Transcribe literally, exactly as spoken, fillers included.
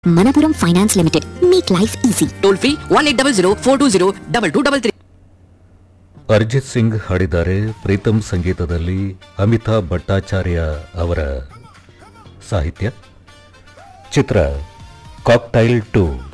Manappuram Finance Limited. Make life easy. Toll free one eight zero zero four two zero two two three three. Arjit Singh ಹಾಡಿದ್ದಾರೆ. ಪ್ರೀತಮ್ ಸಂಗೀತದಲ್ಲಿ ಅಮಿತಾಬ್ ಭಟ್ಟಾಚಾರ್ಯ ಅವರ ಸಾಹಿತ್ಯ. ಚಿತ್ರ cocktail to.